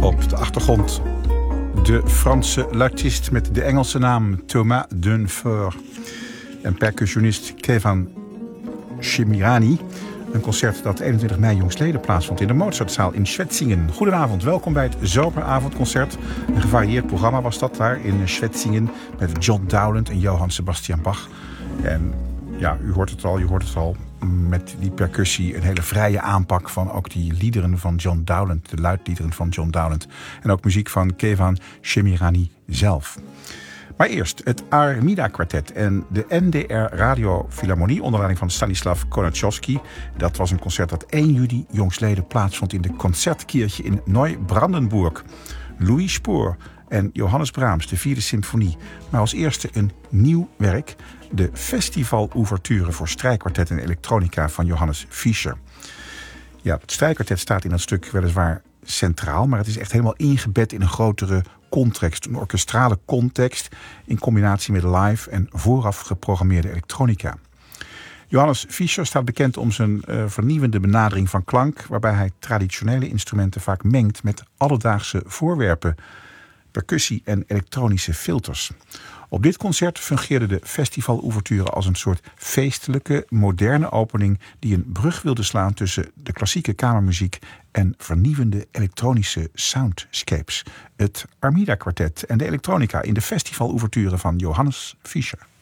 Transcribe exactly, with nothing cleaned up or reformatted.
Op de achtergrond de Franse luitist met de Engelse naam Thomas Dunfort en percussionist Keivan Shemirani. Een concert dat eenentwintig mei jongstleden plaatsvond in de Mozartzaal in Schwetzingen. Goedenavond, welkom bij het Zomeravondconcert. Een gevarieerd programma was dat daar in Schwetzingen met John Dowland en Johann Sebastian Bach. En ja, u hoort het al, u hoort het al. Met die percussie een hele vrije aanpak van ook die liederen van John Dowland, de luidliederen van John Dowland. En ook muziek van Keivan Shemirani zelf. Maar eerst het Armida Kwartet en de N D R Radio Philharmonie onder leiding van Stanislav Konachowski. Dat was een concert dat één juli jongstleden plaatsvond in de Concertkirche in Neubrandenburg. Louis Spohr en Johannes Brahms, de vierde symfonie. Maar als eerste een nieuw werk, de Festival-ouverture voor strijkkwartet en elektronica van Johannes Fischer. Ja, het strijkkwartet staat in dat stuk weliswaar centraal, maar het is echt helemaal ingebed in een grotere context, een orkestrale context in combinatie met live en vooraf geprogrammeerde elektronica. Johannes Fischer staat bekend om zijn uh, vernieuwende benadering van klank, waarbij hij traditionele instrumenten vaak mengt met alledaagse voorwerpen, percussie en elektronische filters. Op dit concert fungeerde de festival-ouverture als een soort feestelijke, moderne opening die een brug wilde slaan tussen de klassieke kamermuziek en vernieuwende elektronische soundscapes. Het Armida Kwartet en de elektronica in de festival-ouverture van Johannes Fischer.